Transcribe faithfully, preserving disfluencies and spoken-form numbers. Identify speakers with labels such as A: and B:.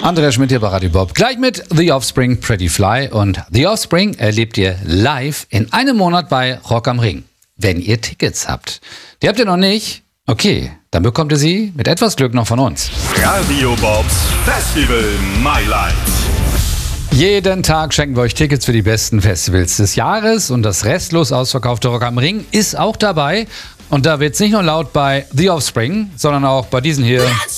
A: Andreas Schmidt hier bei Radio Bob. Gleich mit The Offspring, Pretty Fly. Und The Offspring erlebt ihr live in einem Monat bei Rock am Ring. Wenn ihr Tickets habt. Die habt ihr noch nicht? Okay, dann bekommt ihr sie mit etwas Glück noch von uns.
B: Radio Bobs Festival My Light.
A: Jeden Tag schenken wir euch Tickets für die besten Festivals des Jahres. Und das restlos ausverkaufte Rock am Ring ist auch dabei. Und da wird's nicht nur laut bei The Offspring, sondern auch bei diesen hier.